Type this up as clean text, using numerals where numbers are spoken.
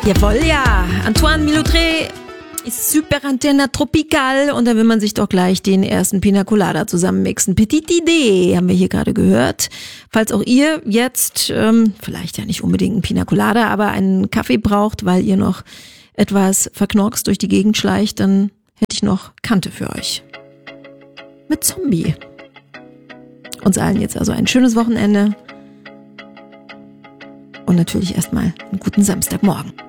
Jawohl, ja. Antoine Milotré ist Super Antenne Tropical und da will man sich doch gleich den ersten Pina Colada zusammenmixen. Petite Idee haben wir hier gerade gehört. Falls auch ihr jetzt, vielleicht ja nicht unbedingt einen Pina Colada, aber einen Kaffee braucht, weil ihr noch etwas verknorkst durch die Gegend schleicht, dann hätte ich noch Kante für euch. Mit Zombie. Uns allen jetzt also ein schönes Wochenende und natürlich erstmal einen guten Samstagmorgen.